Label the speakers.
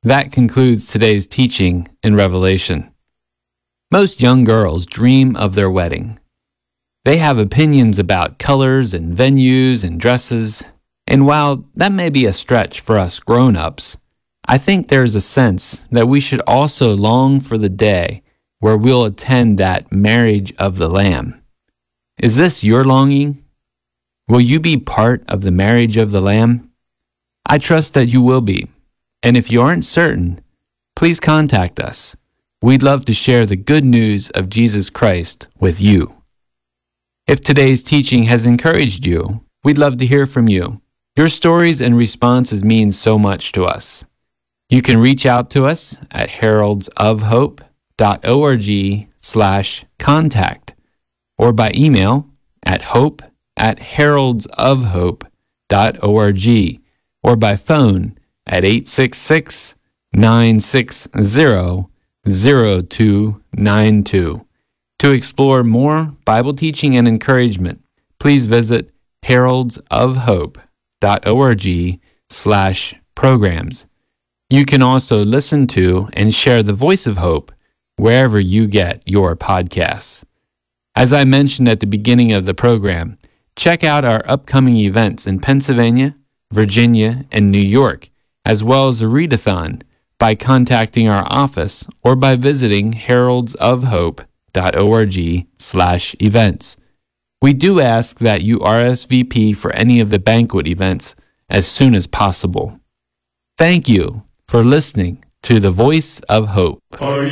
Speaker 1: That concludes today's teaching in Revelation. Most young girls dream of their wedding. They have opinions about colors and venues and dresses, and while that may be a stretch for us grown-ups, I think there's a sense that we should also long for the day where we'll attend that marriage of the Lamb. Is this your longing? Will you be part of the marriage of the Lamb? I trust that you will be, and if you aren't certain, please contact us. We'd love to share the good news of Jesus Christ with you. If today's teaching has encouraged you, we'd love to hear from you. Your stories and responses mean so much to us. You can reach out to us at heraldsofhope.org/contact or by email at hope@heraldsofhope.org or by phone at 866-960-0292. To explore more Bible teaching and encouragement, please visit heraldsofhope.org/programs. You can also listen to and share the Voice of Hope wherever you get your podcasts. As I mentioned at the beginning of the program, check out our upcoming events in Pennsylvania, Virginia, and New York, as well as a readathon by contacting our office or by visiting heraldsofhope.org/events. We do ask that you RSVP for any of the banquet events as soon as possible. Thank you for listening to the Voice of Hope.